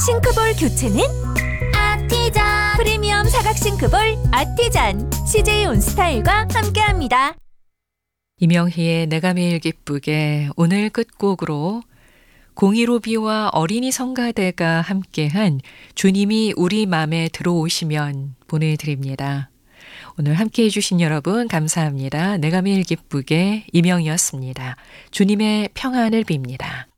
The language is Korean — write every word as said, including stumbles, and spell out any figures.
싱크볼 교체는 아티전 프리미엄 사각 싱크볼 아티잔 씨제이 온스타일과 함께합니다. 이명희의 내가 매일 기쁘게 오늘 끝곡으로 공일오비와 어린이 성가대가 함께한 주님이 우리 맘에 들어오시면 보내드립니다. 오늘 함께해 주신 여러분 감사합니다. 내가 매일 기쁘게 이명희였습니다. 주님의 평안을 빕니다.